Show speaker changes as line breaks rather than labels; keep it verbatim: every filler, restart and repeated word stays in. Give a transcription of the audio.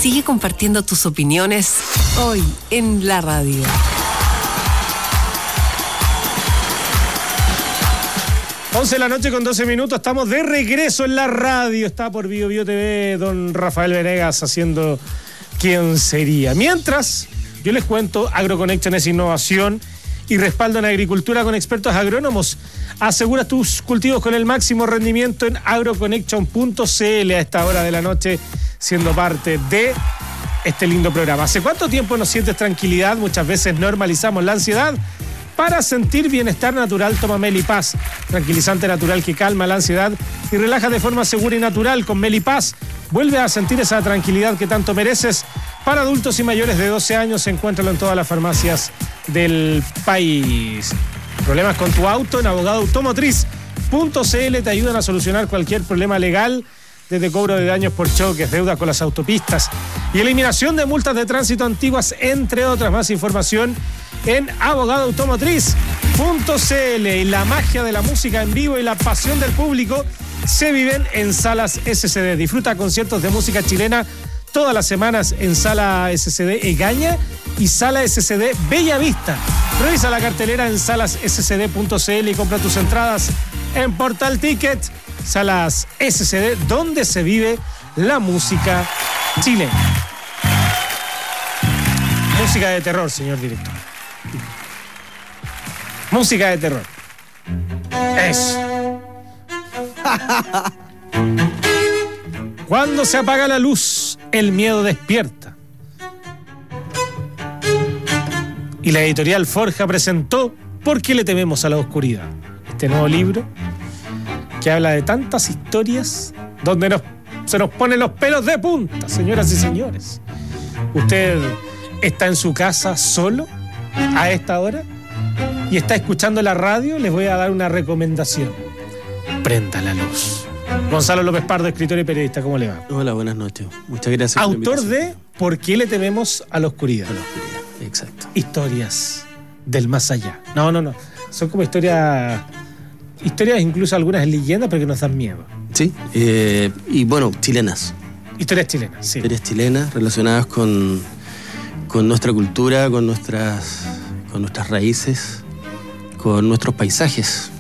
Sigue compartiendo tus opiniones hoy en la radio.
once de la noche con doce minutos, estamos de regreso en la radio. Está por Bio Bio T V don Rafael Venegas haciendo ¿Quién sería? Mientras, yo les cuento, AgroConnection es innovación y respaldo en agricultura con expertos agrónomos. Asegura tus cultivos con el máximo rendimiento en agroconnection punto c l a esta hora de la noche, siendo parte de este lindo programa. ¿Hace cuánto tiempo no sientes tranquilidad? Muchas veces normalizamos la ansiedad. Para sentir bienestar natural, toma Melipaz, tranquilizante natural que calma la ansiedad y relaja de forma segura y natural. Con Melipaz, vuelve a sentir esa tranquilidad que tanto mereces. Para adultos y mayores de doce años, encuéntralo en todas las farmacias del país. ¿Problemas con tu auto? En abogado automotriz punto c l te ayudan a solucionar cualquier problema legal, desde cobro de daños por choques, deuda con las autopistas y eliminación de multas de tránsito antiguas, entre otras. Más información en abogado automotriz punto c l. Y la magia de la música en vivo y la pasión del público se viven en Salas S C D. Disfruta conciertos de música chilena todas las semanas en Sala S C D Egaña y Sala S C D Bella Vista. Revisa la cartelera en salas s c d punto c l y compra tus entradas en Portal Ticket. Salas S C D, donde se vive la música chilena. Música de terror, señor director. Música de terror. Eso. Cuando se apaga la luz, el miedo despierta. Y la editorial Forja presentó ¿Por qué le tememos a la oscuridad? Este nuevo libro que habla de tantas historias donde nos, se nos ponen los pelos de punta, señoras y señores. ¿Usted está en su casa solo a esta hora y está escuchando la radio? Les voy a dar una recomendación. Prenda la luz. Gonzalo López Pardo, escritor y periodista, ¿cómo le va?
Hola, buenas noches. Muchas gracias.
Autor de ¿Por qué le tememos a la oscuridad?
A la oscuridad, exacto.
Historias del más allá. No, no, no. Son como historias, historias incluso algunas leyendas, pero que nos dan miedo.
Sí, eh, y bueno, chilenas.
Historias chilenas, sí.
Historias chilenas relacionadas con, con nuestra cultura, con nuestras, con nuestras raíces, con nuestros paisajes.